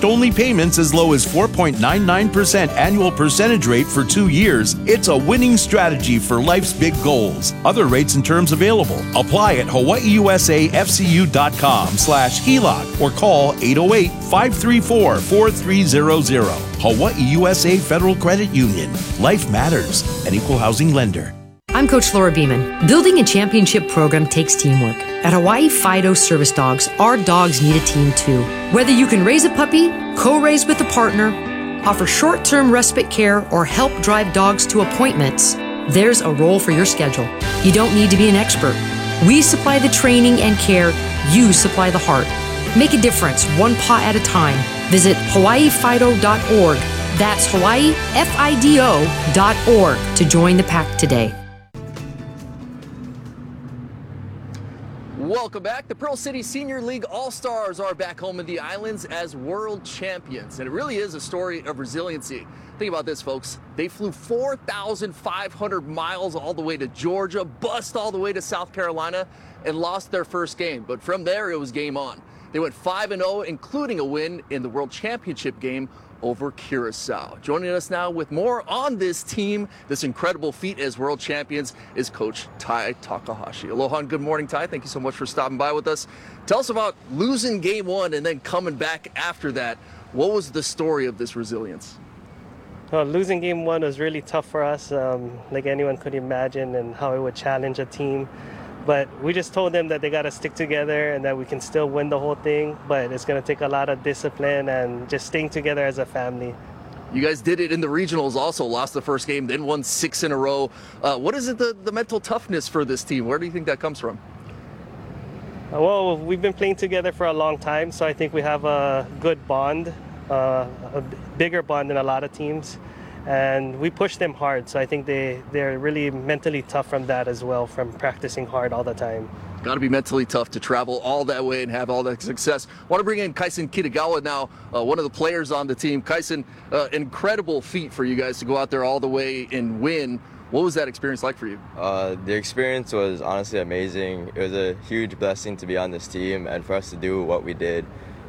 interest-only payments as low as 4.99% annual percentage rate for 2 years, it's a winning strategy for life's big goals. Other rates and terms available. Apply at hawaiiusafcu.com/HELOC or call 808-534-4300. Hawaii USA Federal Credit Union. Life matters. An equal housing lender. I'm Coach Laura Beeman. Building a championship program takes teamwork. At Hawaii Fido Service Dogs, our dogs need a team too. Whether you can raise a puppy, co-raise with a partner, offer short-term respite care, or help drive dogs to appointments, there's a role for your schedule. You don't need to be an expert. We supply the training and care. You supply the heart. Make a difference, one paw at a time. Visit hawaiifido.org. That's hawaiifido.org to join the pack today. Welcome back. The Pearl City Senior League All-Stars are back home in the islands as world champions. And it really is a story of resiliency. Think about this, folks. They flew 4,500 miles all the way to Georgia, bussed all the way to South Carolina, and lost their first game. But from there, it was game on. They went 5-0, including a win in the World Championship game over Curacao. Joining us now with more on this team, this incredible feat as world champions, is Coach Tai Takahashi. Aloha and good morning, Tai. Thank you so much for stopping by with us. Tell us about losing game one and then coming back after that. What was the story of this resilience? Well, losing game one was really tough for us, like anyone could imagine, and how it would challenge a team. But we just told them that they got to stick together and that we can still win the whole thing. But it's going to take a lot of discipline and just staying together as a family. You guys did it in the regionals also, lost the first game, then won 6 in a row. What is it, the mental toughness for this team? Where do you think that comes from? Well, we've been playing together for a long time, so I think we have a good bond, a bigger bond than a lot of teams. And we push them hard, so I think they're really mentally tough from that as well, from practicing hard all the time. Got to be mentally tough to travel all that way and have all that success. Want to bring in Kaisen Kitagawa now, one of the players on the team. Kaisen, incredible feat for you guys to go out there all the way and win. What was that experience like for you? The experience was honestly amazing. It was a huge blessing to be on this team and for us to do what we did.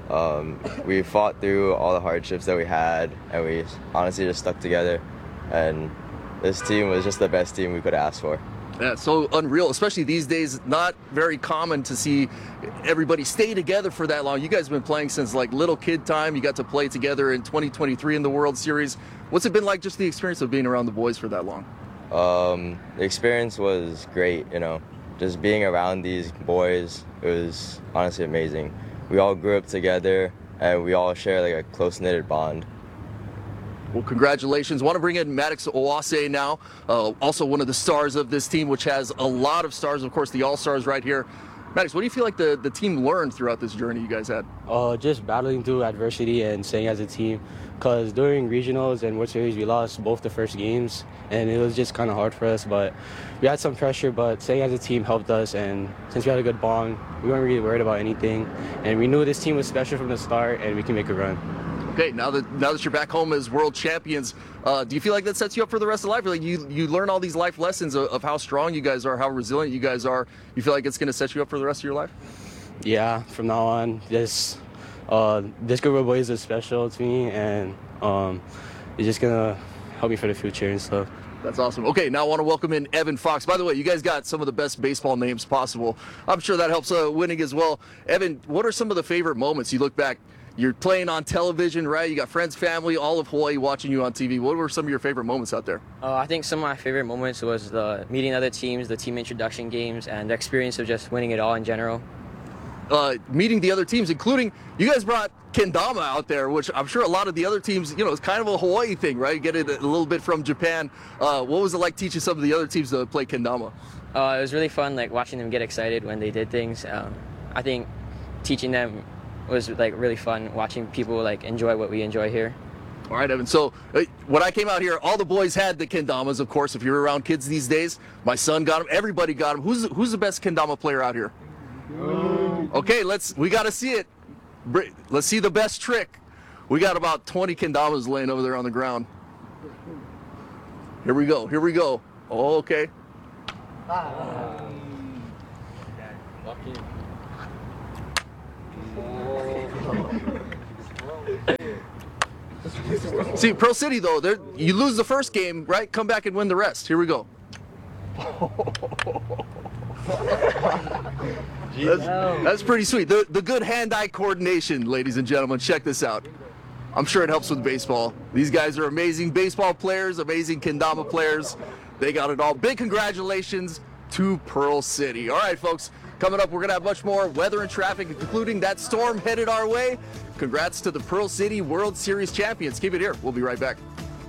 We fought through all the hardships that we had, and we honestly just stuck together, and this team was just the best team we could ask for. Yeah, so unreal, especially these days. Not very common to see everybody stay together for that long. You guys have been playing since like little kid time. You got to play together in 2023 in the World Series. What's it been like, just the experience of being around the boys for that long? The experience was great, just being around these boys. It was honestly amazing. We all grew up together, and we all share like a close-knitted bond. Well, congratulations. Want to bring in Maddox Owase now, also one of the stars of this team, which has a lot of stars, of course, the All-Stars right here. Maddox, what do you feel like the team learned throughout this journey you guys had? Just battling through adversity and staying as a team, because during regionals and World Series, we lost both the first games, and it was just kind of hard for us, but we had some pressure, but staying as a team helped us, and since we had a good bond, we weren't really worried about anything, and we knew this team was special from the start, and we can make a run. Okay, now that you're back home as world champions, do you feel like that sets you up for the rest of life? Like you learn all these life lessons of how strong you guys are, how resilient you guys are. You feel like it's going to set you up for the rest of your life? Yeah, from now on, this group of boys is special to me, and it's just going to help me for the future and stuff. That's awesome. Okay, now I want to welcome in Evan Fox. By the way, you guys got some of the best baseball names possible. I'm sure that helps winning as well. Evan, what are some of the favorite moments? You look back, you're playing on television, right? You got friends, family, all of Hawaii watching you on TV. What were some of your favorite moments out there? I think some of my favorite moments was meeting other teams, the team introduction games, and the experience of just winning it all in general. Meeting the other teams, including you guys brought kendama out there, which I'm sure a lot of the other teams, it's kind of a Hawaii thing, right? You get it a little bit from Japan. What was it like teaching some of the other teams to play kendama? It was really fun, like watching them get excited when they did things. I think teaching them was like really fun, watching people like enjoy what we enjoy here. All right, Evan. So when I came out here, all the boys had the kendamas, of course. If you're around kids these days, my son got them. Everybody got them. Who's the best kendama player out here? Okay, we got to see it. Let's see the best trick. We got about 20 kendamas laying over there on the ground. Here we go. Oh, okay. See, Pearl City, though, you lose the first game, right? Come back and win the rest. Here we go. That's pretty sweet. The good hand-eye coordination, ladies and gentlemen. Check this out. I'm sure it helps with baseball. These guys are amazing baseball players, amazing kendama players. They got it all. Big congratulations to Pearl City. All right, folks. Coming up, we're going to have much more weather and traffic, including that storm headed our way. Congrats to the Pearl City World Series champions. Keep it here. We'll be right back.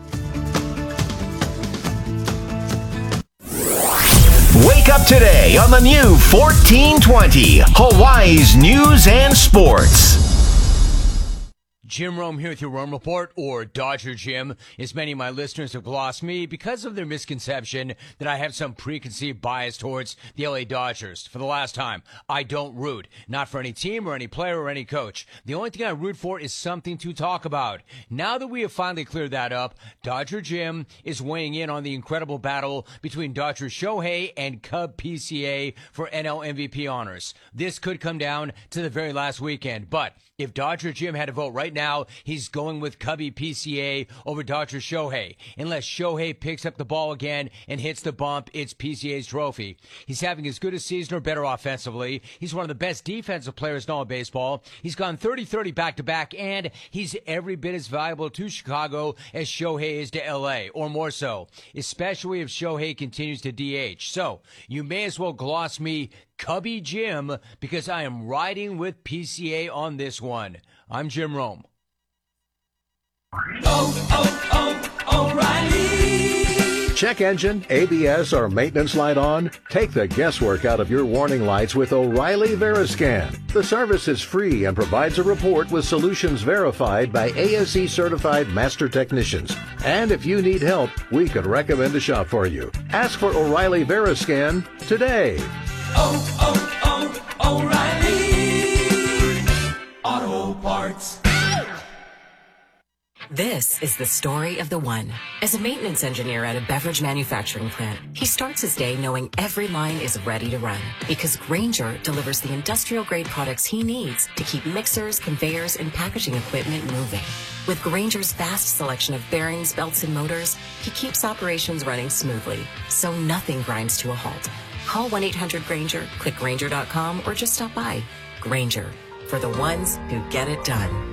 Wake up today on the new 1420, Hawaii's News and Sports. Jim Rome here with your Rome Report, or Dodger Jim, as many of my listeners have glossed me because of their misconception that I have some preconceived bias towards the LA Dodgers. For the last time, I don't root, not for any team or any player or any coach. The only thing I root for is something to talk about. Now that we have finally cleared that up, Dodger Jim is weighing in on the incredible battle between Dodger Shohei and Cub PCA for NL MVP honors. This could come down to the very last weekend, but if Dodger Jim had to vote right now, he's going with Cubby PCA over Dodger Shohei. Unless Shohei picks up the ball again and hits the bump, it's PCA's trophy. He's having as good a season or better offensively. He's one of the best defensive players in all of baseball. He's gone 30-30 back-to-back, and he's every bit as valuable to Chicago as Shohei is to LA, or more so, especially if Shohei continues to DH. So, you may as well gloss me Cubby Jim, because I am riding with PCA on this one. I'm Jim Rome. O'Reilly. Check engine, ABS, or maintenance light on? Take the guesswork out of your warning lights with O'Reilly Veriscan. The service is free and provides a report with solutions verified by ASE certified master technicians. And if you need help, we could recommend a shop for you. Ask for O'Reilly Veriscan today. O'Reilly Auto Parts. This is the story of the one. As a maintenance engineer at a beverage manufacturing plant, he starts his day knowing every line is ready to run, because Grainger delivers the industrial-grade products he needs to keep mixers, conveyors, and packaging equipment moving. With Grainger's vast selection of bearings, belts, and motors, he keeps operations running smoothly, so nothing grinds to a halt. Call 1-800-GRAINGER, click Grainger.com, or just stop by. Grainger, for the ones who get it done.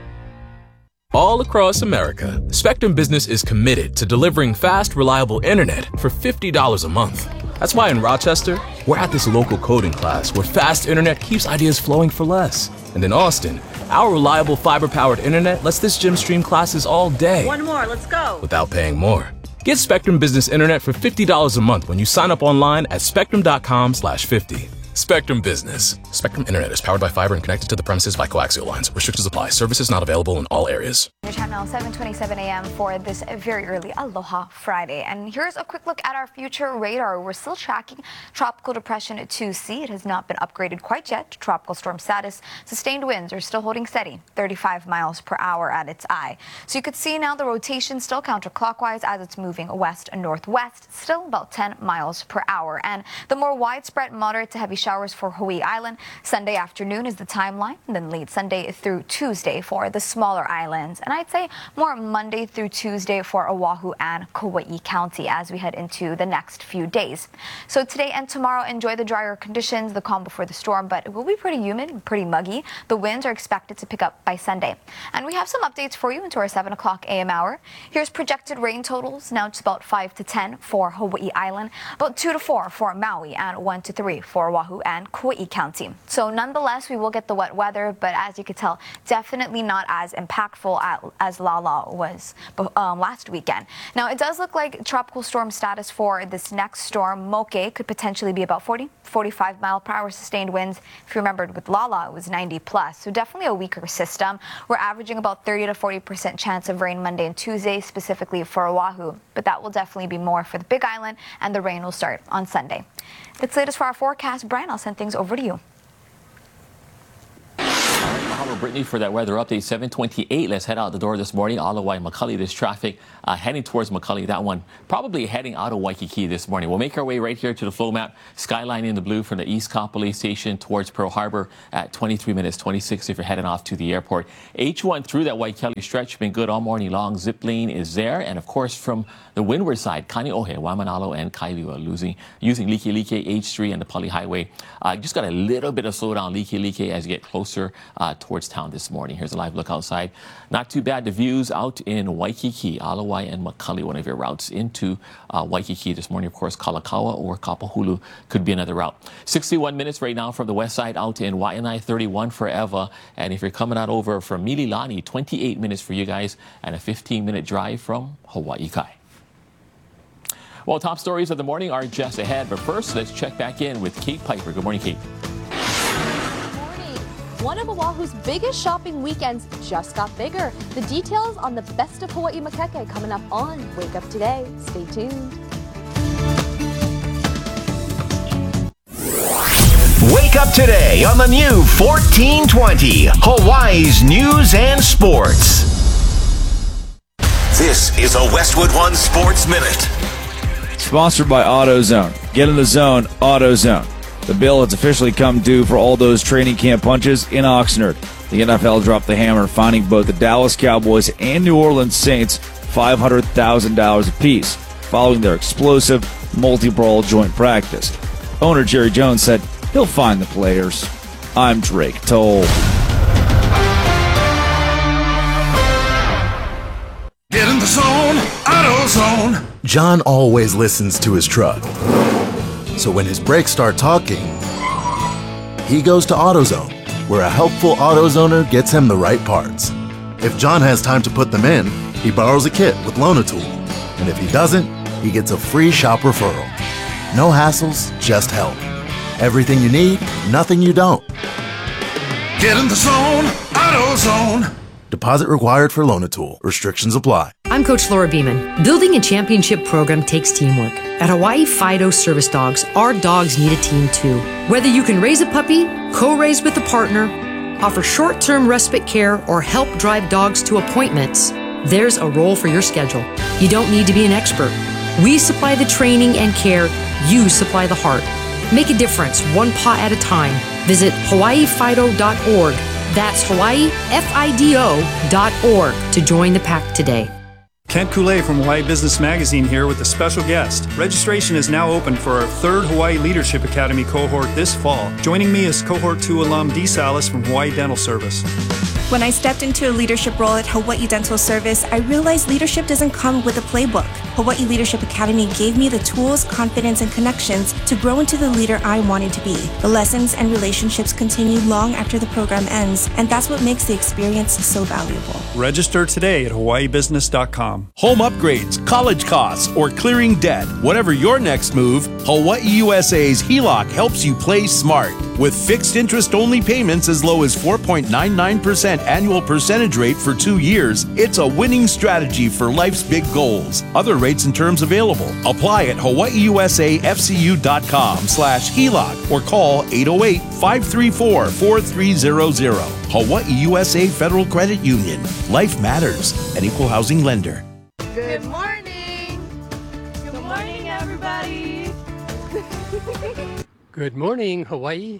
All across America, Spectrum Business is committed to delivering fast, reliable internet for $50 a month. That's why in Rochester, we're at this local coding class where fast internet keeps ideas flowing for less. And in Austin, our reliable fiber-powered internet lets this gym stream classes all day. One more, let's go. Without paying more. Get Spectrum Business Internet for $50 a month when you sign up online at spectrum.com/50. Spectrum Business. Spectrum Internet is powered by fiber and connected to the premises by coaxial lines. Restrictions apply. Services not available in all areas. Your time now, 7:27 a.m. for this very early Aloha Friday. And here's a quick look at our future radar. We're still tracking Tropical Depression 2C. It has not been upgraded quite yet to tropical storm status. Sustained winds are still holding steady, 35 miles per hour at its eye. So you could see now the rotation still counterclockwise as it's moving west and northwest, still about 10 miles per hour. And the more widespread moderate to heavy showers for Hawaii Island. Sunday afternoon is the timeline, and then late Sunday through Tuesday for the smaller islands. And I'd say more Monday through Tuesday for Oahu and Kauai County as we head into the next few days. So today and tomorrow, enjoy the drier conditions, the calm before the storm, but it will be pretty humid and pretty muggy. The winds are expected to pick up by Sunday. And we have some updates for you into our 7 o'clock a.m. hour. Here's projected rain totals. Now it's about 5 to 10 for Hawaii Island, about 2 to 4 for Maui, and 1 to 3 for Oahu and Kauai County. So nonetheless, we will get the wet weather, but as you could tell, definitely not as impactful as Lala was last weekend. Now, it does look like tropical storm status for this next storm. Moke could potentially be about 45 mile per hour sustained winds. If you remembered, with Lala, it was 90 plus. So definitely a weaker system. We're averaging about 30 to 40% chance of rain Monday and Tuesday, specifically for Oahu. But that will definitely be more for the Big Island, and the rain will start on Sunday. That's the latest for our forecast. Brian, I'll send things over to you. Hello, Brittany, for that weather update. 7:28. Let's head out the door this morning. All the way McCully. This traffic heading towards McCully. That one probably heading out of Waikiki this morning. We'll make our way right here to the flow map. Skyline in the blue from the East Kapolei Station towards Pearl Harbor at 23 minutes 26 if you're heading off to the airport. H1 through that Waikele stretch been good all morning long. Zip lane is there. And of course, from the windward side, Kaneohe, Waimanalo, and Kailua using Likelike, H3, and the Pali Highway. Just got a little bit of slowdown Likelike as you get closer towards town this morning. Here's a live look outside. Not too bad. The views out in Waikiki, Alawai, and McCully, one of your routes into Waikiki this morning. Of course, Kalakaua or Kapahulu could be another route. 61 minutes right now from the west side out in Waianae, 31 forever. And if you're coming out over from Mililani, 28 minutes for you guys and a 15-minute drive from Hawaii Kai. Well, top stories of the morning are just ahead. But first, let's check back in with Kate Piper. Good morning, Kate. One of Oahu's biggest shopping weekends just got bigger. The details on the best of Hawaii Makeke coming up on Wake Up Today. Stay tuned. Wake Up Today on the new 1420, Hawaii's News and Sports. This is a Westwood One Sports Minute. Sponsored by AutoZone. Get in the zone, AutoZone. The bill has officially come due for all those training camp punches in Oxnard. The NFL dropped the hammer, fining both the Dallas Cowboys and New Orleans Saints $500,000 apiece, following their explosive multi-brawl joint practice. Owner Jerry Jones said he'll fine the players. I'm Drake Toll. Get in the zone, AutoZone. John always listens to his truck. So when his brakes start talking, he goes to AutoZone, where a helpful AutoZoner gets him the right parts. If John has time to put them in, he borrows a kit with Loan-A-Tool. And if he doesn't, he gets a free shop referral. No hassles, just help. Everything you need, nothing you don't. Get in the zone, AutoZone. Deposit required for Loan-A-Tool. Restrictions apply. I'm Coach Laura Beeman. Building a championship program takes teamwork. At Hawaii Fido Service Dogs, our dogs need a team too. Whether you can raise a puppy, co-raise with a partner, offer short-term respite care, or help drive dogs to appointments, there's a role for your schedule. You don't need to be an expert. We supply the training and care. You supply the heart. Make a difference, one paw at a time. Visit hawaiifido.org. That's hawaiifido.org to join the pack today. Kent Koulé from Hawaii Business Magazine here with a special guest. Registration is now open for our third Hawaii Leadership Academy cohort this fall. Joining me is Cohort 2 alum Dee Salas from Hawaii Dental Service. When I stepped into a leadership role at Hawaii Dental Service, I realized leadership doesn't come with a playbook. Hawaii Leadership Academy gave me the tools, confidence, and connections to grow into the leader I wanted to be. The lessons and relationships continue long after the program ends, and that's what makes the experience so valuable. Register today at hawaiibusiness.com. Home upgrades, college costs, or clearing debt. Whatever your next move, Hawaii USA's HELOC helps you play smart. With fixed interest-only payments as low as 4.99% annual percentage rate for 2 years, it's a winning strategy for life's big goals. Other rates and terms available. Apply at hawaiiusafcu.com/HELOC or call 808-534-4300. Hawaii USA Federal Credit Union. Life matters. An equal housing lender. Good morning. Good morning, everybody. Good morning, Hawaii.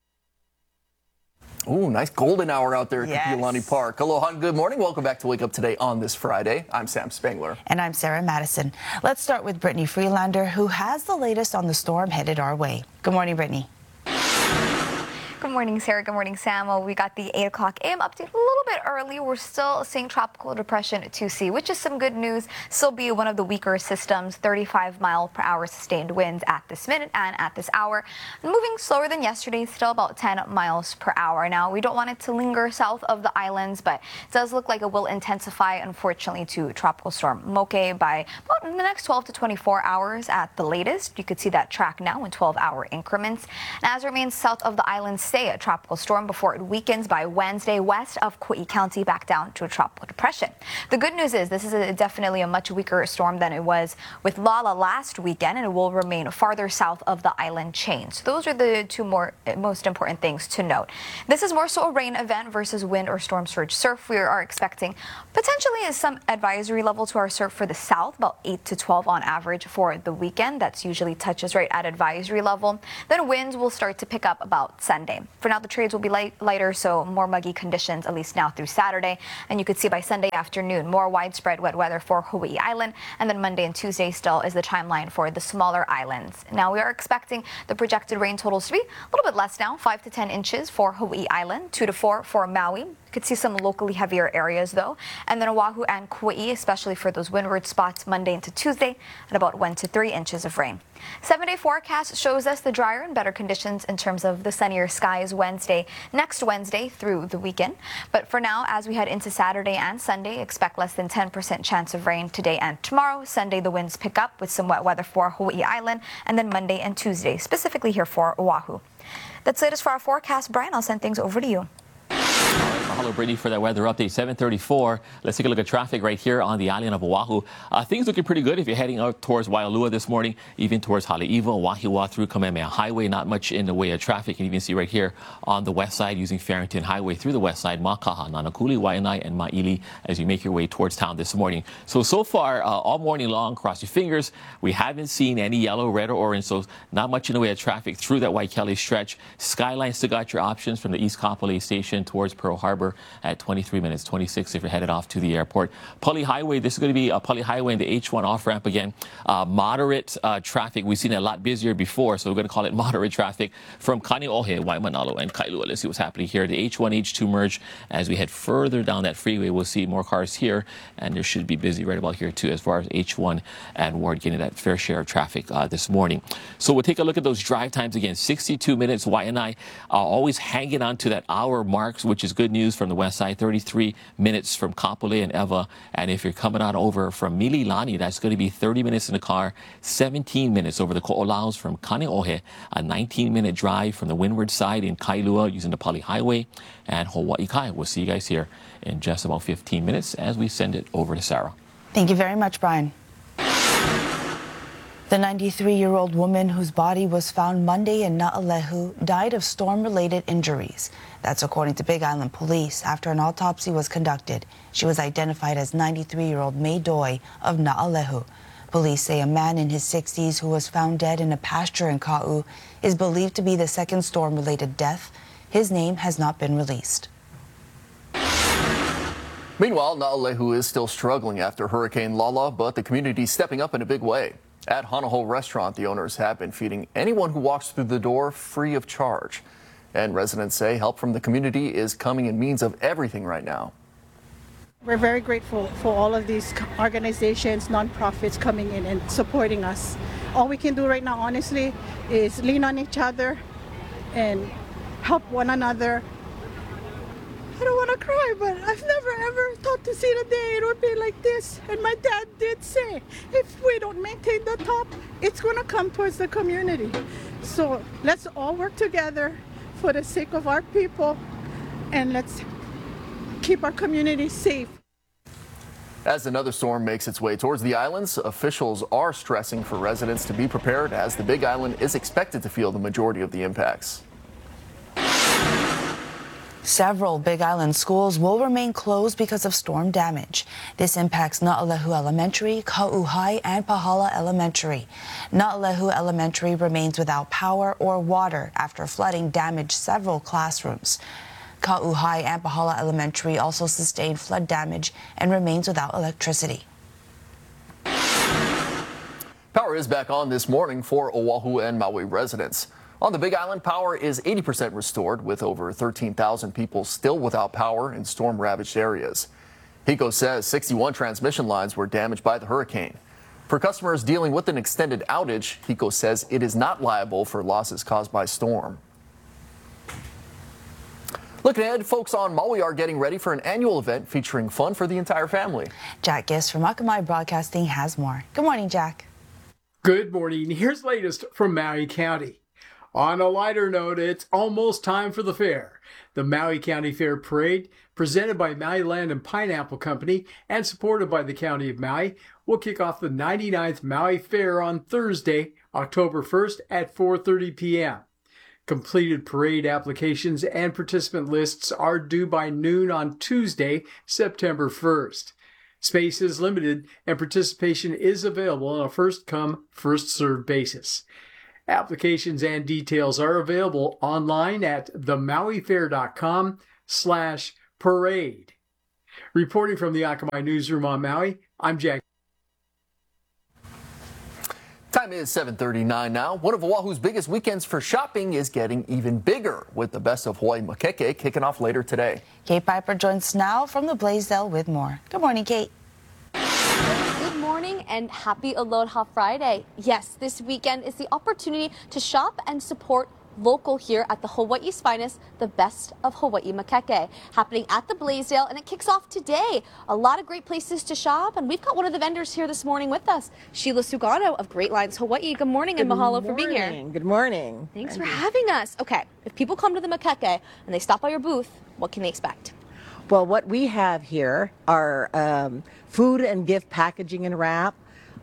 Ooh, nice golden hour out there at Kapiolani Park. Aloha and good morning. Welcome back to Wake Up Today on this Friday. I'm Sam Spangler. And I'm Sarah Madison. Let's start with Brittany Freelander, who has the latest on the storm headed our way. Good morning, Brittany. Good morning, Sarah. Good morning, Sam. Well, we got the 8 o'clock a.m. update a little bit early. We're still seeing Tropical Depression 2C, which is some good news. Still be one of the weaker systems, 35-mile-per-hour sustained winds at this minute and at this hour. Moving slower than yesterday, still about 10 miles per hour. Now, we don't want it to linger south of the islands, but it does look like it will intensify, unfortunately, to Tropical Storm Moke by about in the next 12 to 24 hours at the latest. You could see that track now in 12-hour increments. And as it remains south of the islands, stay a tropical storm before it weakens by Wednesday west of Kauai Hawaii County back down to a tropical depression. The good news is this is definitely a much weaker storm than it was with Lala last weekend, and it will remain farther south of the island chain. So those are the two most important things to note. This is more so a rain event versus wind or storm surge surf. We are expecting potentially some advisory level to our surf for the south, about 8 to 12 on average for the weekend. That's usually touches right at advisory level. Then winds will start to pick up about Sunday. For now, the trades will be lighter, so more muggy conditions at least now through Saturday. And you could see by Sunday afternoon, more widespread wet weather for Hawaii Island. And then Monday and Tuesday still is the timeline for the smaller islands. Now, we are expecting the projected rain totals to be a little bit less now, 5 to 10 inches for Hawaii Island, 2 to 4 for Maui. Could see some locally heavier areas though, and then Oahu and Kauai, especially for those windward spots Monday into Tuesday, at about 1 to 3 inches of rain. 7-day forecast shows us the drier and better conditions in terms of the sunnier skies next Wednesday through the weekend. But for now, as we head into Saturday and Sunday, expect less than 10% chance of rain today and tomorrow. Sunday, the winds pick up with some wet weather for Hawaii Island, and then Monday and Tuesday, specifically here for Oahu. That's the latest for our forecast. Brian, I'll send things over to you. Mahalo, Brittany, for that weather update. 7:34. Let's take a look at traffic right here on the island of Oahu. Things looking pretty good if you're heading out towards Waialua this morning, even towards Haleiwa, Wahiawa through Kamehameha Highway. Not much in the way of traffic. You can even see right here on the west side using Farrington Highway through the west side, Makaha, Nanakuli, Waianae, and Maili as you make your way towards town this morning. So far, all morning long, cross your fingers, we haven't seen any yellow, red, or orange, so not much in the way of traffic through that Waikele stretch. Skyline still got your options from the East Kapolei Station towards Pearl Harbor at 23 minutes, 26 if you're headed off to the airport. Pali Highway, this is going to be a Pali Highway and the H1 off-ramp again. Moderate traffic. We've seen it a lot busier before, so we're going to call it moderate traffic from Kaneohe, Waimanalo, and Kailua. Let's see what's happening here. The H1, H2 merge. As we head further down that freeway, we'll see more cars here, and there should be busy right about here, too, as far as H1 and Ward getting that fair share of traffic this morning. So we'll take a look at those drive times again. 62 minutes, Waianae always hanging on to that hour marks, which is good news from the west side. 33 minutes from Kapolei and Ewa. And if you're coming on over from Mililani, that's going to be 30 minutes in the car, 17 minutes over the Ko'olaus from Kaneohe, a 19-minute drive from the windward side in Kailua using the Pali Highway, and Hawaii Kai. We'll see you guys here in just about 15 minutes as we send it over to Sarah. Thank you very much, Brian. The 93-year-old woman whose body was found Monday in Na'alehu died of storm-related injuries. That's according to Big Island Police after an autopsy was conducted. She was identified as 93-year-old May Doi of Na'alehu. Police say a man in his 60s who was found dead in a pasture in Ka'u is believed to be the second storm-related death. His name has not been released. Meanwhile, Na'alehu is still struggling after Hurricane Lala, but the community is stepping up in a big way. At Hanaho Restaurant, the owners have been feeding anyone who walks through the door free of charge. And residents say help from the community is coming in means of everything right now. We're very grateful for all of these organizations, nonprofits coming in and supporting us. All we can do right now, honestly, is lean on each other and help one another. I don't want to cry, but I've never ever thought to see the day it would be like this. And my dad did say, if we don't maintain the top, it's going to come towards the community. So let's all work together for the sake of our people, and let's keep our community safe. As another storm makes its way towards the islands, officials are stressing for residents to be prepared as the Big Island is expected to feel the majority of the impacts. Several Big Island schools will remain closed because of storm damage. This impacts Na'alehu Elementary, Ka'u High, and Pahala Elementary. Na'alehu Elementary remains without power or water after flooding damaged several classrooms. Ka'u High and Pahala Elementary also sustained flood damage and remains without electricity. Power is back on this morning for Oahu and Maui residents. On the Big Island, power is 80% restored, with over 13,000 people still without power in storm-ravaged areas. HECO says 61 transmission lines were damaged by the hurricane. For customers dealing with an extended outage, HECO says it is not liable for losses caused by storm. Looking ahead, folks on Maui are getting ready for an annual event featuring fun for the entire family. Jack Giss from Akamai Broadcasting has more. Good morning, Jack. Good morning. Here's the latest from Maui County. On a lighter note, it's almost time for the fair. The Maui County Fair Parade, presented by Maui Land and Pineapple Company and supported by the County of Maui, will kick off the 99th Maui Fair on Thursday, October 1st at 4:30 p.m. Completed parade applications and participant lists are due by noon on Tuesday, September 1st. Space is limited and participation is available on a first-come, first-served basis. Applications and details are available online at themauifair.com/parade. Reporting from the Akamai Newsroom on Maui, I'm Jack. Time is 7:39 now. One of Oahu's biggest weekends for shopping is getting even bigger with the Best of Hawaii Makeke kicking off later today. Kate Piper joins now from the Blaisdell with more. Good morning, Kate. Good morning and happy Aloha Friday. Yes, this weekend is the opportunity to shop and support local here at the Hawaii's Finest, the Best of Hawaii Makeke, happening at the Blaisdell, and it kicks off today. A lot of great places to shop, and we've got one of the vendors here this morning with us, Sheila Sugano of Great Lines Hawaii. Good morning and mahalo for being here. Good morning. Thanks for having us. Okay, if people come to the Makeke and they stop by your booth, what can they expect? Well, what we have here are food and gift packaging and wrap,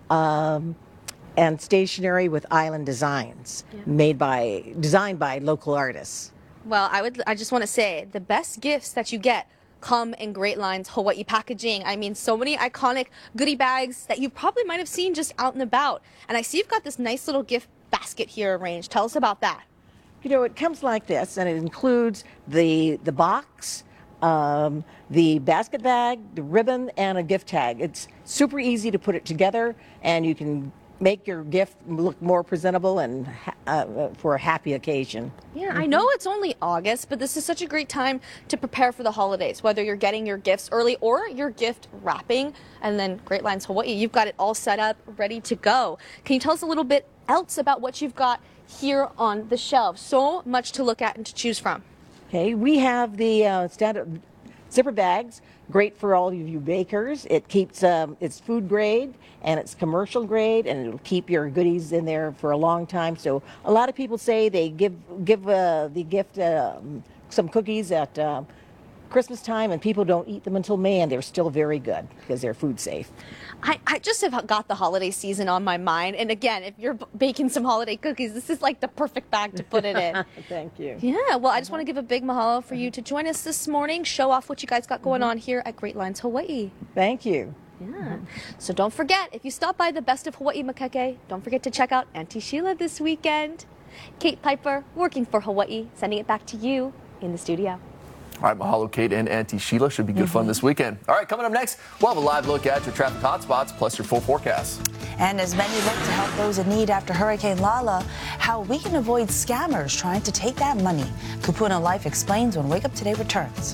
and stationery with island designs, designed by local artists. Well, I just want to say the best gifts that you get come in Great Lines Hawaii packaging. I mean, so many iconic goodie bags that you probably might have seen just out and about. And I see you've got this nice little gift basket here arranged. Tell us about that. You know, it comes like this, and it includes the box, the basket bag, the ribbon, and a gift tag. It's super easy to put it together, and you can make your gift look more presentable and for a happy occasion. Yeah, I know it's only August, but this is such a great time to prepare for the holidays, whether you're getting your gifts early or you're gift wrapping. And then Great Lines Hawaii, you've got it all set up, ready to go. Can you tell us a little bit else about what you've got here on the shelves? So much to look at and to choose from. Okay, we have the standard zipper bags, great for all of you bakers. It keeps, it's food grade and it's commercial grade, and it'll keep your goodies in there for a long time. So a lot of people say they give the gift some cookies at Christmas time, and people don't eat them until May, and they're still very good because they're food safe. I just have got the holiday season on my mind, and again, if you're baking some holiday cookies, this is like the perfect bag to put it in. Thank you. Yeah, well, I just want to give a big mahalo for you to join us this morning, show off what you guys got going on here at Great Lines Hawaii. Thank you. Yeah. So don't forget, if you stop by the Best of Hawaii Makeke, don't forget to check out Auntie Sheila this weekend. Kate Piper, working for Hawaii, sending it back to you in the studio. All right, mahalo, Kate and Auntie Sheila. Should be good fun this weekend. All right, coming up next, we'll have a live look at your traffic hotspots, plus your full forecast. And as many look to help those in need after Hurricane Lala, how we can avoid scammers trying to take that money. Kupuna Life explains when Wake Up Today returns.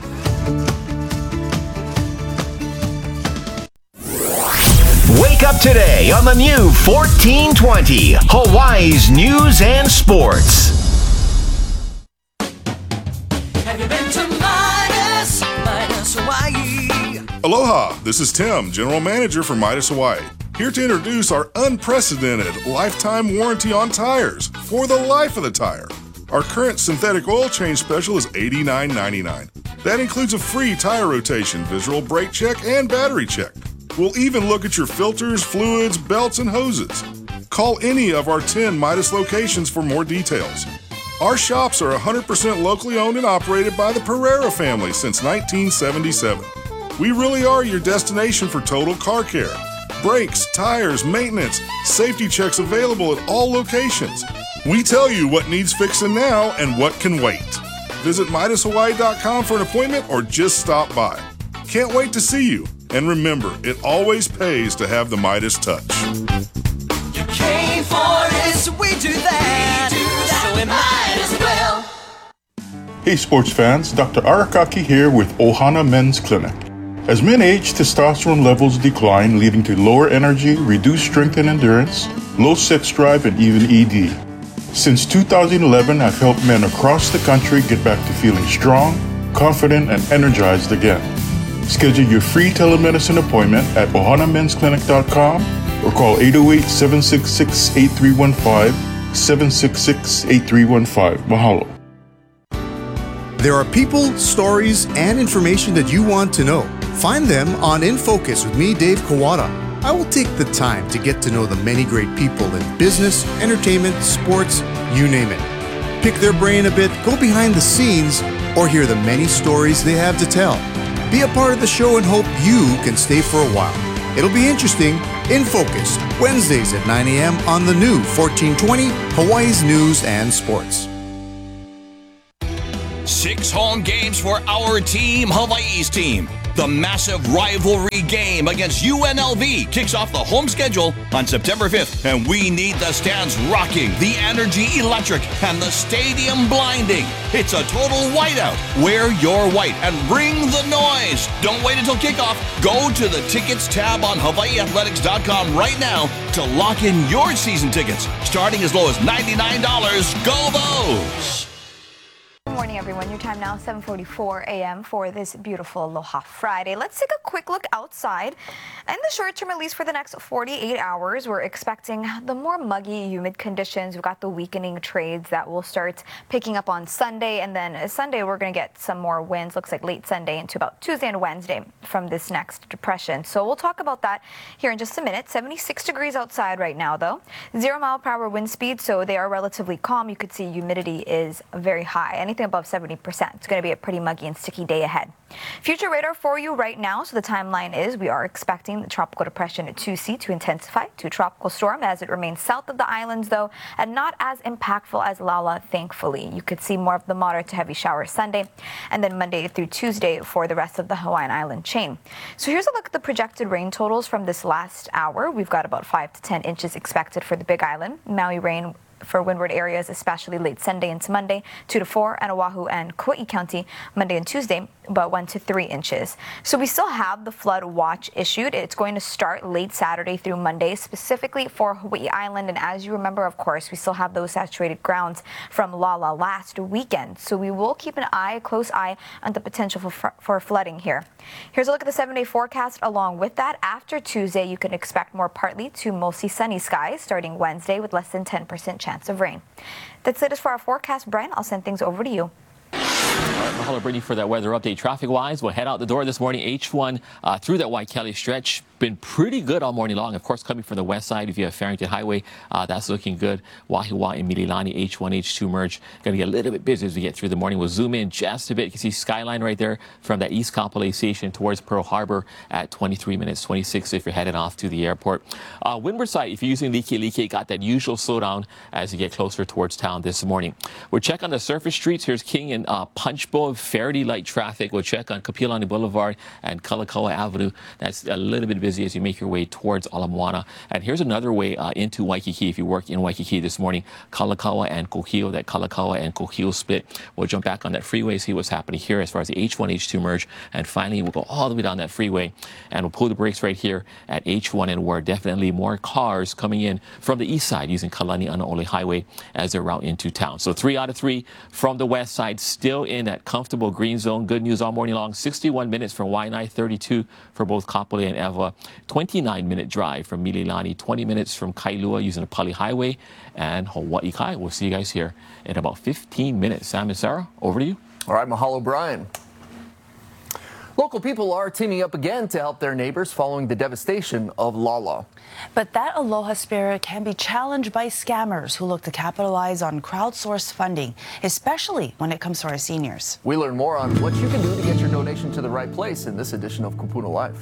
Wake up today on the new 1420, Hawaii's News and Sports. Have you been to Midas Hawaii? Aloha, this is Tim, General Manager for Midas Hawaii. Here to introduce our unprecedented lifetime warranty on tires for the life of the tire. Our current synthetic oil change special is $89.99. That includes a free tire rotation, visual brake check, and battery check. We'll even look at your filters, fluids, belts, and hoses. Call any of our 10 Midas locations for more details. Our shops are 100% locally owned and operated by the Pereira family since 1977. We really are your destination for total car care. Brakes, tires, maintenance, safety checks available at all locations. We tell you what needs fixing now and what can wait. Visit MidasHawaii.com for an appointment or just stop by. Can't wait to see you. And remember, it always pays to have the Midas touch. You came for it, so we do that. So we might as well. Hey sports fans, Dr. Arakaki here with Ohana Men's Clinic. As men age, testosterone levels decline, leading to lower energy, reduced strength and endurance, low sex drive, and even ED. Since 2011, I've helped men across the country get back to feeling strong, confident, and energized again. Schedule your free telemedicine appointment at ohanamensclinic.com or call 808-766-8315 766-8315. Mahalo. There are people, stories, and information that you want to know. Find them on In Focus with me, Dave Kawada. I will take the time to get to know the many great people in business, entertainment, sports, you name it. Pick their brain a bit, go behind the scenes, or hear the many stories they have to tell. Be a part of the show and hope you can stay for a while. It'll be interesting. In Focus, Wednesdays at 9 a.m. on the new 1420 Hawaii's News and Sports. 6 home games for our team, Hawaii's team. The massive rivalry game against UNLV kicks off the home schedule on September 5th, and we need the stands rocking, the energy electric, and the stadium blinding. It's a total whiteout. Wear your white and bring the noise. Don't wait until kickoff. Go to the tickets tab on HawaiiAthletics.com right now to lock in your season tickets, starting as low as $99. Go Vols! Good morning, everyone. Your time now, 7:44 a.m. for this beautiful Aloha Friday. Let's take a quick look outside. In the short term, at least for the next 48 hours, we're expecting the more muggy, humid conditions. We've got the weakening trades that will start picking up on Sunday. And then Sunday, we're going to get some more winds. Looks like late Sunday into about Tuesday and Wednesday from this next depression. So we'll talk about that here in just a minute. 76 degrees outside right now, though. 0 mile per hour wind speed, so they are relatively calm. You could see humidity is very high. Anything above 70%. It's going to be a pretty muggy and sticky day ahead. Future radar for you right now. So the timeline is we are expecting the tropical depression 2C to intensify to a tropical storm as it remains south of the islands, though, and not as impactful as Lala, thankfully. You could see more of the moderate to heavy showers Sunday and then Monday through Tuesday for the rest of the Hawaiian Island chain. So here's a look at the projected rain totals from this last hour. We've got about 5 to 10 inches expected for the Big Island. Maui rain for windward areas, especially late Sunday into Monday, 2 to 4 at Oahu and Kauai County, Monday and Tuesday, about 1 to 3 inches. So we still have the flood watch issued. It's going to start late Saturday through Monday, specifically for Hawaii Island. And as you remember, of course, we still have those saturated grounds from Lala last weekend. So we will keep a close eye on the potential for flooding here. Here's a look at the 7-day forecast. Along with that, after Tuesday, you can expect more partly to mostly sunny skies starting Wednesday with less than 10% chance of rain. That's it for our forecast. Brian, I'll send things over to you. All right, mahalo, Brittany, for that weather update. Traffic-wise, we'll head out the door this morning. H1 through that Waikele stretch. Been pretty good all morning long. Of course, coming from the west side, if you have Farrington Highway, that's looking good. Wahiawa and Mililani, H1, H2 merge. Going to get a little bit busy as we get through the morning. We'll zoom in just a bit. You can see Skyline right there from that East Kapolei Station towards Pearl Harbor at 23 minutes, 26 if you're headed off to the airport. Windward side, if you're using Like, got that usual slowdown as you get closer towards town this morning. We'll check on the surface streets. Here's King and Punch Bowl, fairly light traffic. We'll check on Kapilani Boulevard and Kalakaua Avenue. That's a little bit busy as you make your way towards Ala Moana. And here's another way into Waikiki if you work in Waikiki this morning. Kalakaua and Kokio, that Kalakaua and Kokio split. We'll jump back on that freeway, see what's happening here as far as the H1, H2 merge. And finally, we'll go all the way down that freeway and we'll pull the brakes right here at H1, and we're definitely more cars coming in from the east side using Kalani Anaole Highway as their route into town. So 3 out of 3 from the west side, still in that comfortable green zone. Good news all morning long. 61 minutes from Waianae, 32 for both Kapolei and Ewa. 29-minute drive from Mililani, 20 minutes from Kailua using the Pali Highway, and Hawaii Kai. We'll see you guys here in about 15 minutes. Sam and Sarah, over to you. All right, mahalo, Brian. Local people are teaming up again to help their neighbors following the devastation of Lala. But that aloha spirit can be challenged by scammers who look to capitalize on crowdsourced funding, especially when it comes to our seniors. We learn more on what you can do to get your donation to the right place in this edition of Kupuna Live.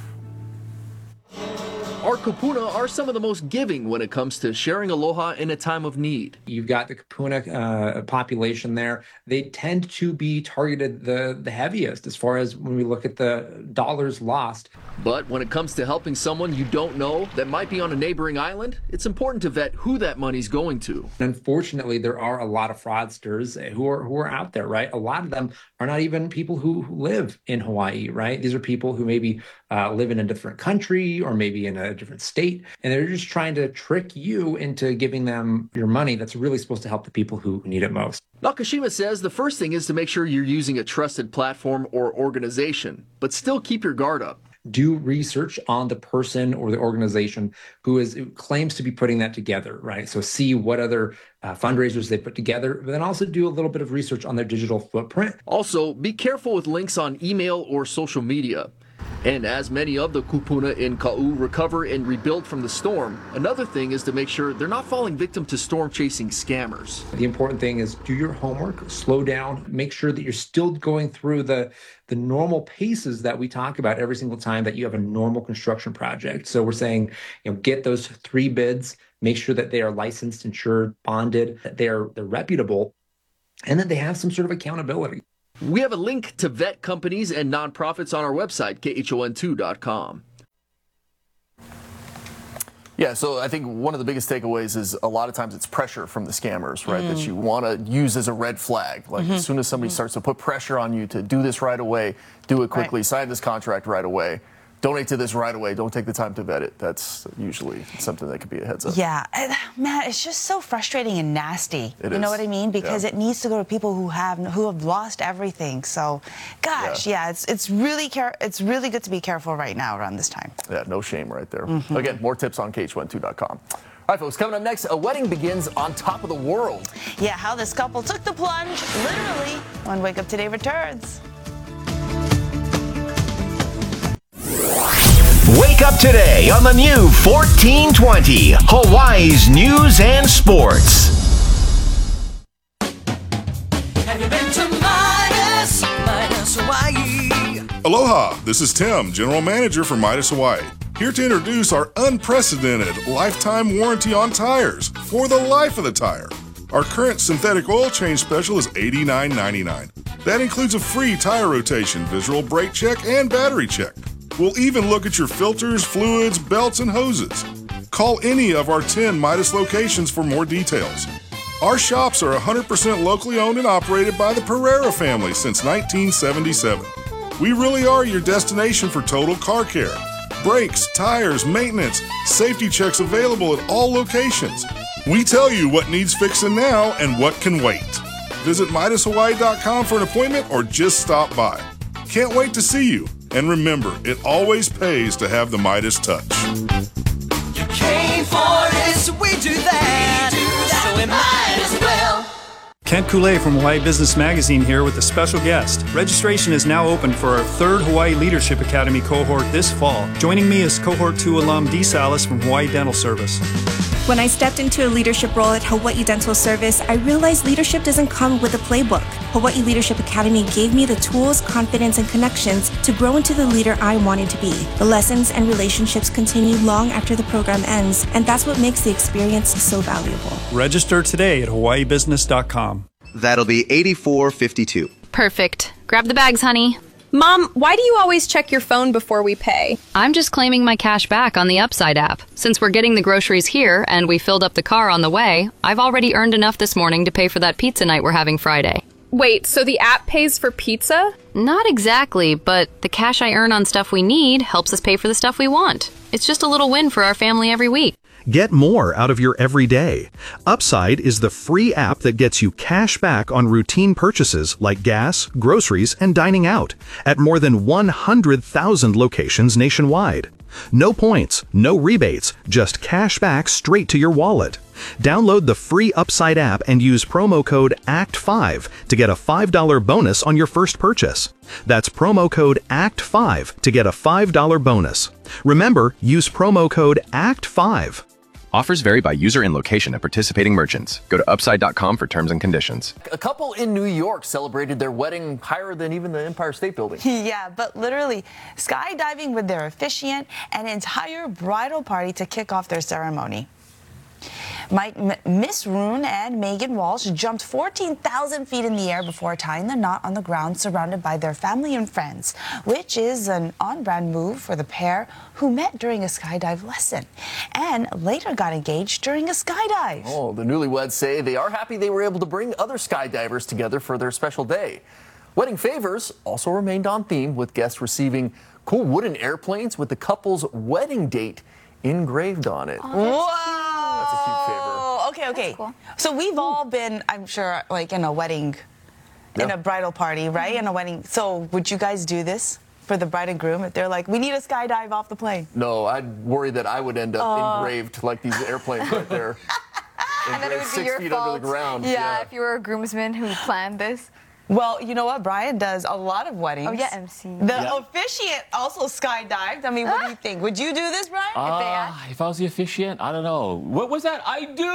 Our kupuna are some of the most giving when it comes to sharing aloha in a time of need. You've got the kupuna population there. They tend to be targeted the heaviest as far as when we look at the dollars lost. But when it comes to helping someone you don't know that might be on a neighboring island, it's important to vet who that money's going to. Unfortunately, there are a lot of fraudsters who are out there, right? A lot of them are not even people who live in Hawaii, right? These are people who maybe live in a different country or maybe in a different state, and they're just trying to trick you into giving them your money that's really supposed to help the people who need it most. Nakashima says the first thing is to make sure you're using a trusted platform or organization, but still keep your guard up. do research on the person or the organization who claims to be putting that together, right? So see what other fundraisers they put together, but then also do a little bit of research on their digital footprint. Also, be careful with links on email or social media. And as many of the kupuna in Kau recover and rebuild from the storm, another thing is to make sure they're not falling victim to storm-chasing scammers. The important thing is do your homework, slow down, make sure that you're still going through the normal paces that we talk about every single time that you have a normal construction project. So we're saying, get those 3 bids, make sure that they are licensed, insured, bonded, that they're reputable, and that they have some sort of accountability. We have a link to vet companies and nonprofits on our website, KHON2.com. Yeah, so I think one of the biggest takeaways is a lot of times it's pressure from the scammers, right, that you want to use as a red flag. Like as soon as somebody starts to put pressure on you to do this right away, do it quickly, sign this contract right away, donate to this right away, don't take the time to vet it. That's usually something that could be a heads up. Yeah, man, it's just so frustrating and nasty. It you know is. what I mean? Because it needs to go to people who have lost everything. So, gosh, it's really good to be careful right now around this time. Yeah, no shame right there. Again, more tips on KHON2.com. All right, folks, coming up next, a wedding begins on top of the world. Yeah, how this couple took the plunge, literally, when Wake Up Today returns. Wake up today on the new 1420, Hawaii's news and sports. Have you been to Midas Hawaii? Aloha, this is Tim, General Manager for Midas Hawaii, here to introduce our unprecedented lifetime warranty on tires for the life of the tire. Our current synthetic oil change special is $89.99. That includes a free tire rotation, visual brake check, and battery check. We'll even look at your filters, fluids, belts, and hoses. Call any of our 10 Midas locations for more details. Our shops are 100% locally owned and operated by the Pereira family since 1977. We really are your destination for total car care. Brakes, tires, maintenance, safety checks available at all locations. We tell you what needs fixing now and what can wait. Visit MidasHawaii.com for an appointment or just stop by. Can't wait to see you. And remember, it always pays to have the Midas touch. You came for it, so we do that. So we might as well. Kent Coulee from Hawaii Business Magazine here with a special guest. Registration is now open for our 3rd Hawaii Leadership Academy cohort this fall. Joining me is Cohort 2 alum Dee Salas from Hawaii Dental Service. When I stepped into a leadership role at Hawaii Dental Service, I realized leadership doesn't come with a playbook. Hawaii Leadership Academy gave me the tools, confidence, and connections to grow into the leader I wanted to be. The lessons and relationships continue long after the program ends, and that's what makes the experience so valuable. Register today at hawaiibusiness.com. That'll be $84.52. Perfect. Grab the bags, honey. Mom, why do you always check your phone before we pay? I'm just claiming my cash back on the Upside app. Since we're getting the groceries here and we filled up the car on the way, I've already earned enough this morning to pay for that pizza night we're having Friday. Wait, so the app pays for pizza? Not exactly, but the cash I earn on stuff we need helps us pay for the stuff we want. It's just a little win for our family every week. Get more out of your everyday. Upside is the free app that gets you cash back on routine purchases like gas, groceries, and dining out at more than 100,000 locations nationwide. No points, no rebates, just cash back straight to your wallet. Download the free Upside app and use promo code ACT5 to get a $5 bonus on your first purchase. That's promo code ACT5 to get a $5 bonus. Remember, use promo code ACT5. Offers vary by user and location at participating merchants. Go to upside.com for terms and conditions. A couple in New York celebrated their wedding higher than even the Empire State Building. Yeah, but literally skydiving with their officiant and entire bridal party to kick off their ceremony. Miss Roon and Megan Walsh jumped 14,000 feet in the air before tying the knot on the ground surrounded by their family and friends, which is an on-brand move for the pair who met during a skydive lesson and later got engaged during a skydive. Oh, the newlyweds say they are happy they were able to bring other skydivers together for their special day. Wedding favors also remained on theme, with guests receiving cool wooden airplanes with the couple's wedding date engraved on it. Whoa! That's a cute favor. Okay. Cool. So we've all been, I'm sure, like in a wedding, in a bridal party, right? In a wedding. So would you guys do this? for the bride and groom if they're like, we need a skydive off the plane? No, I'd worry that I would end up engraved like these airplanes right there. And then it would be 6 your feet fault. under the ground. Yeah, if you were a groomsman who planned this. Well, you know what? Brian does a lot of weddings. Oh, yeah, MC. The officiant also skydived. I mean, what do you think? Would you do this, Brian? If I was the officiant, I don't know. What was that? I do!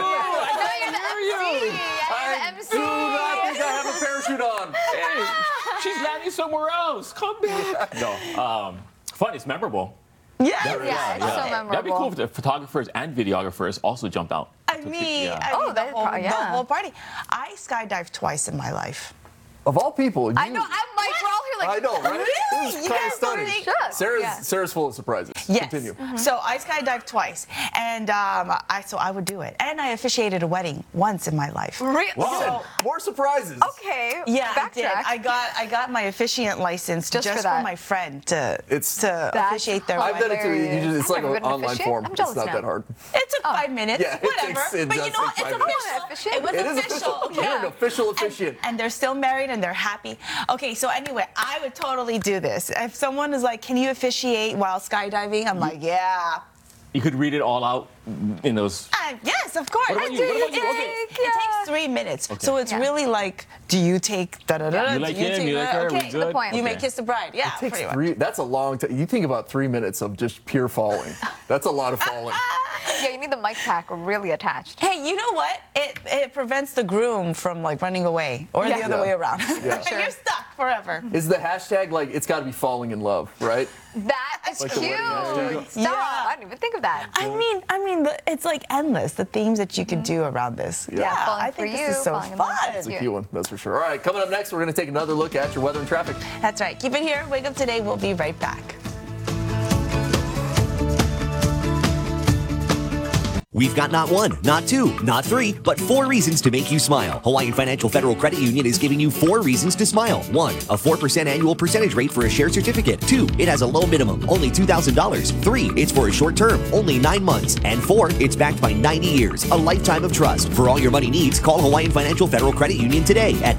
I do not think I have a parachute on. Hey, she's landing somewhere else. Come back. No, fun. It's memorable. Yeah, it's so memorable. That'd be cool if the photographers and videographers also jump out. I mean, the whole party. I skydived twice in my life. Of all people, I know. I'm like, we're all here like, I know, right? Really? This is kind of stunning. Sarah's full of surprises. Yes. Continue. So I skydived twice, and so I would do it. And I officiated a wedding once in my life. Really? Wow. More surprises. Okay. Yeah, backtrack. I did. I got my officiant license just for my friend to officiate their I've wedding. done it too. It's like an online form. I'm it's jealous not now. that hard. It took 5 minutes. Yeah, whatever. it But does you know what? take It's 5 minutes. official. It was It is official. official. You're an official officiant. And they're still married and they're happy. Okay, so anyway, I would totally do this. If someone is like, can you officiate while skydiving? I'm like, yeah. You could read it all out in those. Yes, of course. What about you? What about you? Okay. It takes 3 minutes. Okay. So it's really like, do you take da-da-da? You Do like you him, take you like her, we okay, good? You may Okay. kiss the bride. Yeah, It takes pretty much. 3. That's a long time. You think about 3 minutes of just pure falling. That's a lot of falling. Yeah, you need the mic pack really attached. Hey, you know what? It prevents the groom from like running away or the other way around. Yeah. You're stuck forever. Is the hashtag like it's got to be falling in love, right? That is Like the cute. wedding hashtag? Stop. I didn't even think of that. I mean, it's like endless, the themes that you could do around this. Yeah. Falling I for think you, this is so falling in love. fun. It's a cute one, that's for sure. All right, coming up next, we're going to take another look at your weather and traffic. That's right. Keep it here. Wake Up Today. We'll be right back. We've got not one, not two, not three, but 4 reasons to make you smile. Hawaiian Financial Federal Credit Union is giving you 4 reasons to smile. 1, a 4% annual percentage rate for a share certificate. 2, it has a low minimum, only $2,000. 3, it's for a short term, only 9 months. And 4, it's backed by 90 years, a lifetime of trust. For all your money needs, call Hawaiian Financial Federal Credit Union today at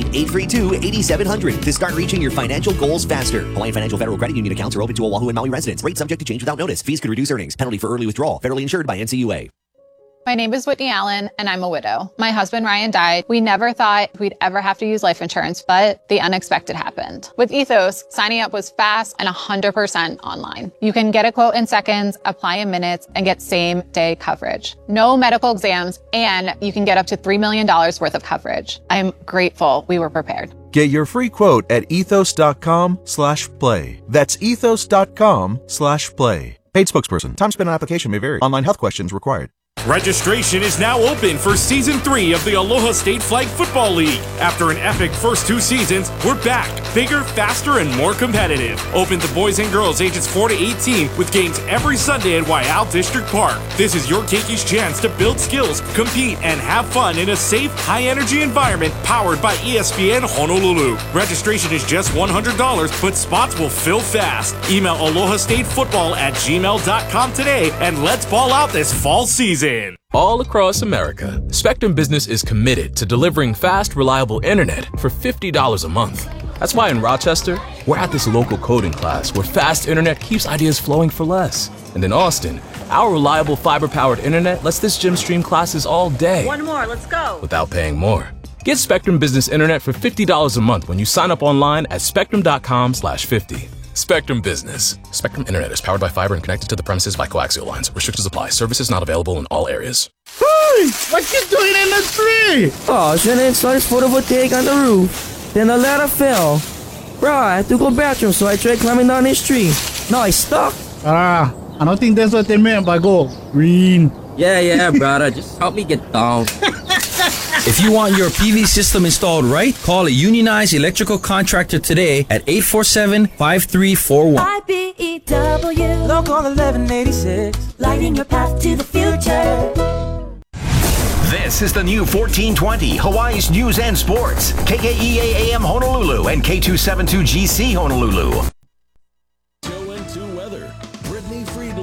808-832-8700 to start reaching your financial goals faster. Hawaiian Financial Federal Credit Union accounts are open to Oahu and Maui residents. Rates subject to change without notice. Fees could reduce earnings. Penalty for early withdrawal. Federally insured by NCUA. My name is Whitney Allen, and I'm a widow. My husband, Ryan, died. We never thought we'd ever have to use life insurance, but the unexpected happened. With Ethos, signing up was fast and 100% online. You can get a quote in seconds, apply in minutes, and get same-day coverage. No medical exams, and you can get up to $3 million worth of coverage. I'm grateful we were prepared. Get your free quote at ethos.com/play. That's ethos.com/play. Paid spokesperson. Time spent on application may vary. Online health questions required. Registration is now open for Season 3 of the Aloha State Flag Football League. After an epic first 2 seasons, we're back, bigger, faster, and more competitive. Open to boys and girls ages 4 to 18 with games every Sunday at Waiau District Park. This is your Keikis chance to build skills, compete, and have fun in a safe, high-energy environment powered by ESPN Honolulu. Registration is just $100, but spots will fill fast. Email alohastatefootball@gmail.com today, and let's ball out this fall season. All across America, Spectrum Business is committed to delivering fast, reliable internet for $50 a month. That's why in Rochester, we're at this local coding class where fast internet keeps ideas flowing for less. And in Austin, our reliable fiber-powered internet lets this gym stream classes all day. One more, let's go. Without paying more. Get Spectrum Business Internet for $50 a month when you sign up online at spectrum.com/50. Spectrum Business. Spectrum Internet is powered by fiber and connected to the premises by coaxial lines. Restrictions apply. Services not available in all areas. Hey! What you doing in the tree? Oh, I was trying to install this photovoltaic on the roof. Then the ladder fell. Bro, I had to go bathroom, so I tried climbing down this tree. Now I stuck. I don't think that's what they meant by go green. Yeah, brother. Just help me get down. If you want your PV system installed right, call a unionized electrical contractor today at 847-5341. IBEW Local 1186, lighting your path to the future. This is the new 1420 Hawaii's News and Sports. KKEA AM Honolulu and K272GC Honolulu.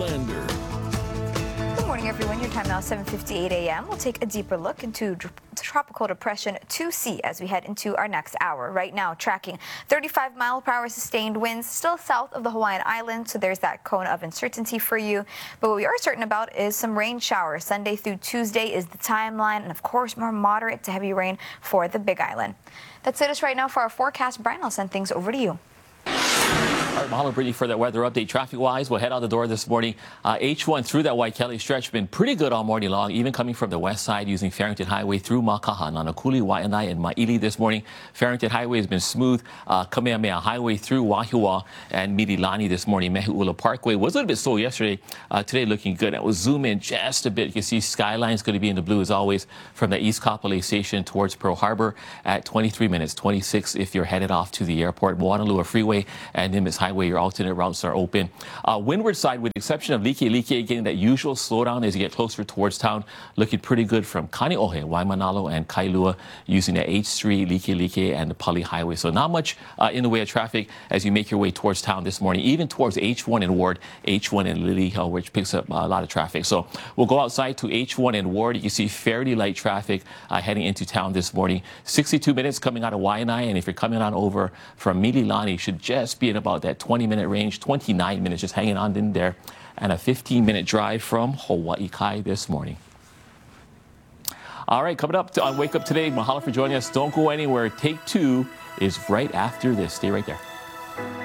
Good morning, everyone. Your time now, 7:58 a.m. We'll take a deeper look into Tropical Depression 2C as we head into our next hour. Right now, tracking 35 mile per hour sustained winds still south of the Hawaiian Islands, so there's that cone of uncertainty for you. But what we are certain about is some rain showers. Sunday through Tuesday is the timeline, and of course, more moderate to heavy rain for the Big Island. That's it right now for our forecast. Brian, I'll send things over to you. All right, mahalo, Brittany, for that weather update. Traffic-wise, we'll head out the door this morning. H1 through that Waikele stretch been pretty good all morning long, even coming from the west side using Farrington Highway through Makaha, Nanakuli, Waianae, and Maili this morning. Farrington Highway has been smooth. Kamehameha Highway through Wahiawa and Mililani this morning. Mehu'ula Parkway was a little bit slow yesterday. Today looking good. We'll zoom in just a bit. You can see Skyline's going to be in the blue as always from the East Kapolei Station towards Pearl Harbor at 23 minutes, 26 if you're headed off to the airport. Moanalua Freeway and Nimitz Highway, your alternate routes are open. Windward side, with the exception of Likelike, getting that usual slowdown as you get closer towards town, looking pretty good from Kaneohe, Waimanalo, and Kailua, using the H3, Likelike, and the Pali Highway. So not much in the way of traffic as you make your way towards town this morning, even towards H1 and Ward, H1 and Lily Hill, which picks up a lot of traffic. So we'll go outside to H1 and Ward. You can see fairly light traffic heading into town this morning. 62 minutes coming out of Waianae, and if you're coming on over from Mililani, should just be in about that 20-minute range, 29 minutes, just hanging on in there, and a 15-minute drive from Hawaii Kai this morning. All right, coming up on Wake Up Today, mahalo for joining us. Don't go anywhere. Take two is right after this. Stay right there.